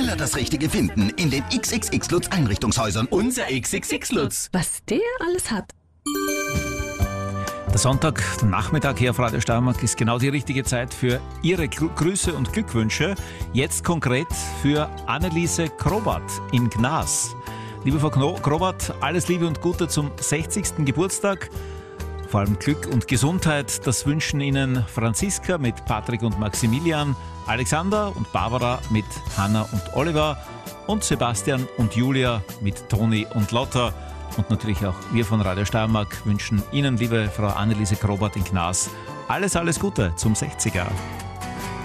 schneller das Richtige finden in den XXX Lutz Einrichtungshäusern. Unser XXX Lutz. Was der alles hat. Der Sonntagnachmittag hier auf Radio Steiermark ist genau die richtige Zeit für Ihre Grüße und Glückwünsche. Jetzt konkret für Anneliese Krobat in Gnas. Liebe Frau Krobat, alles Liebe und Gute zum 60. Geburtstag. Vor allem Glück und Gesundheit, das wünschen Ihnen Franziska mit Patrick und Maximilian, Alexander und Barbara mit Hanna und Oliver und Sebastian und Julia mit Toni und Lotta. Und natürlich auch wir von Radio Steiermark wünschen Ihnen, liebe Frau Anneliese Krobat in Gnas, alles Gute zum 60er.